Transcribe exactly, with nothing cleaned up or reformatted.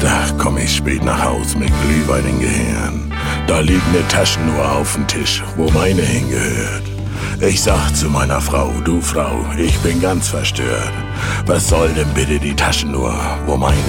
Samstag komm ich spät nach Haus mit Glühwein im Gehirn. Da liegen ne Taschenuhr auf dem Tisch, wo meine hingehört. Ich sag zu meiner Frau, du Frau, ich bin ganz verstört. Was soll denn bitte die Taschenuhr, wo meine